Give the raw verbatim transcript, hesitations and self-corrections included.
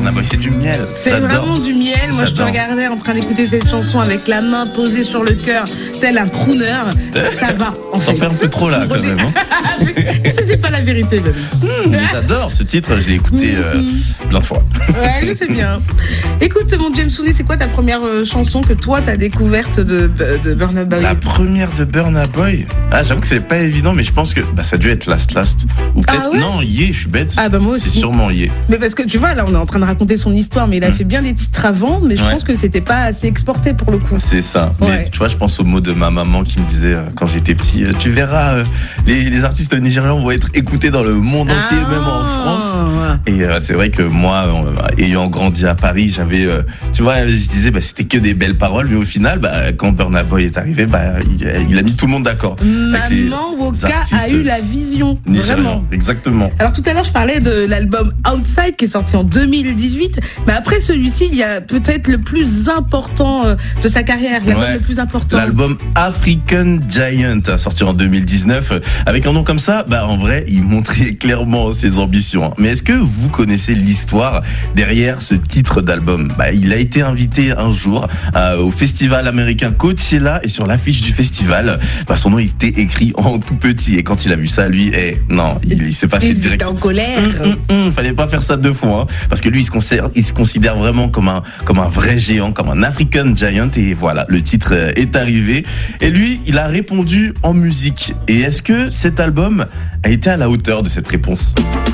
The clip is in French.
Burna Boy, c'est du miel. C'est J'adore. vraiment du miel. Moi, je te J'adore. regardais en train d'écouter cette chanson avec la main posée sur le cœur, tel un crooner. Ça va, en fait. T'en fais un peu trop là, quand même. Hein. Ça, c'est pas la vérité, même. Mmh, mais j'adore ce titre, je l'ai écouté euh, plein de fois. Ouais, je sais bien. Écoute, mon James Souni, c'est quoi ta première euh, chanson que toi, t'as découverte de, de Burna Boy? La première de Burna Boy. Ah, j'avoue que c'est pas évident, mais je pense que bah, ça a dû être Last Last. Ou peut-être, Ah ouais non, Yeah, je suis bête. Ah bah moi aussi. C'est sûrement Yeah. Mais parce que tu vois, là, on est en train de raconter son histoire, mais il a Mmh. fait bien des titres avant, mais je Ouais. pense que c'était pas assez exporté pour le coup. C'est ça. Ouais. Mais tu vois, je pense aux mots de ma maman qui me disait euh, quand j'étais petit, euh, tu verras, euh, les, les artistes nigérians vont être écoutés dans le monde entier, Ah. même en France. Et euh, c'est vrai que moi, euh, ayant grandi à Paris, j'avais, euh, tu vois, je disais, bah, c'était que des belles paroles, mais au final, bah, quand Burna Boy est arrivé, bah, il, a- il a mis tout le monde d'accord. Avec les Maman Woka a artistes eu la vision, nigérians. vraiment. Exactement. Alors tout à l'heure, je parlais de l'album Outside qui est sorti en deux mille dix-huit, mais après celui-ci, il y a peut-être le plus important euh, de sa carrière, l'album Ouais. le plus important. L'album African Giant, sorti en deux mille dix-neuf. Avec un nom comme ça, bah, en vrai, il montrait clairement ses ambitions. Mais est-ce que vous connaissez l'histoire derrière ce titre d'album? Bah, il a été invité un jour euh, au festival américain Coachella, et sur l'affiche du festival, bah, son nom était écrit en tout petit. Et quand il a vu ça, lui, eh, non, il, il s'est fâché Il direct. était en colère. Hum, hum, hum, fallait pas faire ça deux fois, hein, parce que lui, il se considère, il se considère vraiment comme un, comme un vrai géant, comme un African Giant, et voilà, le titre euh, est arrivé. Et lui, il a répondu en musique. Et est-ce que cet album a été à la hauteur de cette réponse?